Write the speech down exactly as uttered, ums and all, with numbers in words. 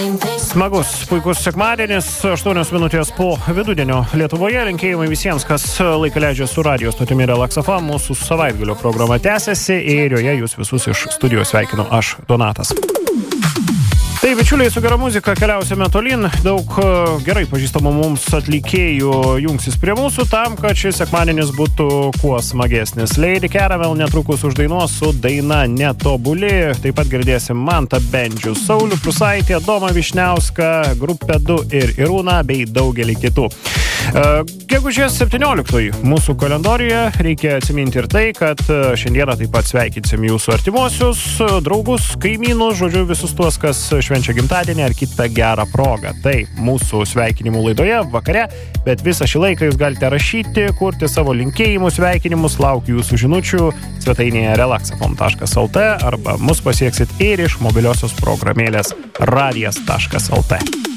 Smagus, puikus sekmadienis, aštuonios minutės po vidudienio Lietuvoje. Linkėjimai visiems, kas laiką leidžia su radio stotimi Relax F M. Mūsų savaitgalio programa tęsiasi ir joje jūs visus iš studijos sveikinu aš, Donatas. Tai, bičiuliai, su gera muzika keliausime tolyn. Daug gerai pažįstamų mums atlikėjų jungsis prie mūsų tam, kad šis sekmadienis būtų kuo smagesnis. Lady Caramel netrukus uždainuos su daina Netobuli. Taip pat girdėsim Mantą Bendžių, Saulių Prusaitį, Adomą Višniauską, Grupę du ir Irūną bei daugelį kitų. Gegužės septynioliktoji mūsų kalendorijoje. Reikia atsiminti ir tai, kad šiandieną taip pat sveikinsim jūsų artimuosius, draugus, kaimynus, žodžiu visus tuos, kas švenčia gimtadienį ar kitą gerą progą. Tai mūsų sveikinimų laidoje vakare, bet visą šį laiką jūs galite rašyti, kurti savo linkėjimus, sveikinimus, laukiu jūsų žinučių svetainėje relax f m taškas l t arba mus pasieksit ir iš mobiliosios programėlės radijas taškas l t.